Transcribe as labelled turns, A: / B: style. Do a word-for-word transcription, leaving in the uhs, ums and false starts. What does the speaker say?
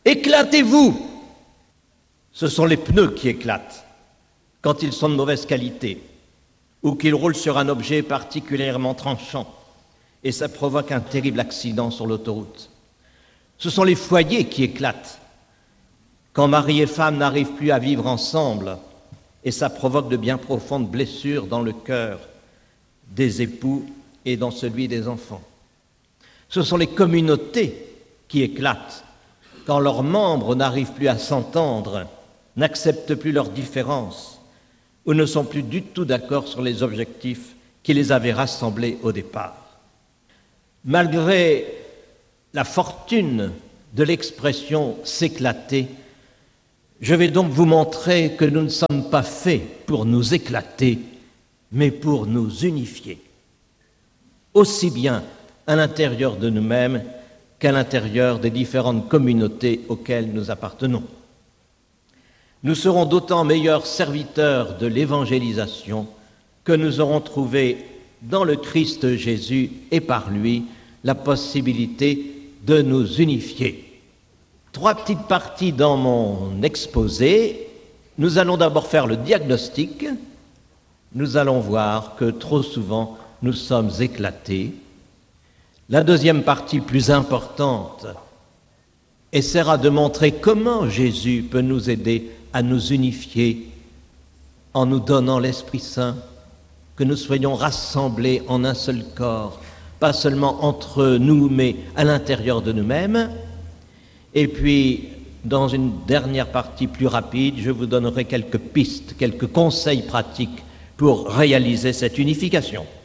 A: Éclatez-vous! Ce sont les pneus qui éclatent quand ils sont de mauvaise qualité ou qu'ils roulent sur un objet particulièrement tranchant et ça provoque un terrible accident sur l'autoroute. Ce sont les foyers qui éclatent quand mari et femme n'arrivent plus à vivre ensemble et ça provoque de bien profondes blessures dans le cœur des époux et dans celui des enfants. Ce sont les communautés qui éclatent quand leurs membres n'arrivent plus à s'entendre, n'acceptent plus leurs différences ou ne sont plus du tout d'accord sur les objectifs qui les avaient rassemblés au départ. Malgré la fortune de l'expression « s'éclater », je vais donc vous montrer que nous ne sommes pas faits pour nous éclater, mais pour nous unifier, aussi bien à l'intérieur de nous-mêmes qu'à l'intérieur des différentes communautés auxquelles nous appartenons. Nous serons d'autant meilleurs serviteurs de l'évangélisation que nous aurons trouvé dans le Christ Jésus et par lui la possibilité de nous unifier. Trois petites parties dans mon exposé. Nous allons d'abord faire le diagnostic. Nous allons voir que trop souvent nous sommes éclatés. La deuxième partie, plus importante, essaiera de montrer comment Jésus peut nous aider à nous unifier en nous donnant l'Esprit Saint, que nous soyons rassemblés en un seul corps, pas seulement entre nous, mais à l'intérieur de nous-mêmes. Et puis, dans une dernière partie plus rapide, je vous donnerai quelques pistes, quelques conseils pratiques pour réaliser cette unification.